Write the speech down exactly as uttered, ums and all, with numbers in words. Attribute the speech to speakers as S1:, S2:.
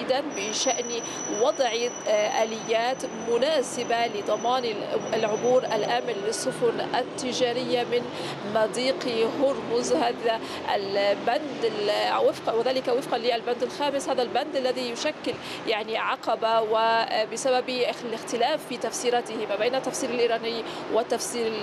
S1: تحديدا بشأن وضع آليات مناسبة لضمان العبور الآمن للسفن التجارية من مضيق هرمز. هذا البند وفق وذلك وفقا للبند الخامس، هذا البند الذي يشكل يعني عقبة، وبسبب الاختلاف في تفسيراته ما بين التفسير الإيراني والتفسير